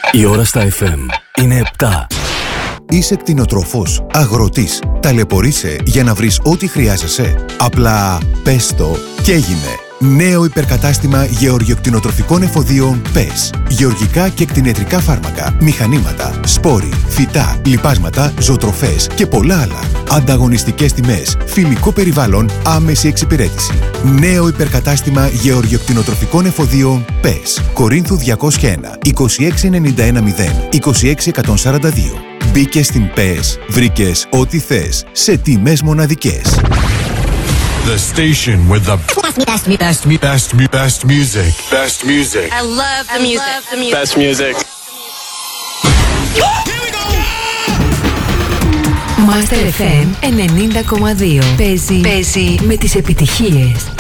Η ώρα στα FM είναι 7. Είσαι κτηνοτρόφος, αγροτής. Ταλαιπωρείσαι για να βρεις ό,τι χρειάζεσαι. Απλά πες το και έγινε. Νέο υπερκατάστημα γεωργιοκτηνοτροφικών εφοδίων ΠΕΣ. Γεωργικά και κτηνιατρικά φάρμακα, μηχανήματα, σπόροι, φυτά, λιπάσματα, ζωοτροφές και πολλά άλλα. Ανταγωνιστικές τιμές, φιλικό περιβάλλον, άμεση εξυπηρέτηση. Νέο υπερκατάστημα γεωργιοκτηνοτροφικών εφοδίων ΠΕΣ. Κορίνθου 201 26910 26142. Μπήκες στην ΠΕΣ, βρήκες ό,τι θες σε τιμές μοναδικές. The station with the best music. Best music. I love the music. Best music. Master FM 90,2. Παίζει με τις επιτυχίες.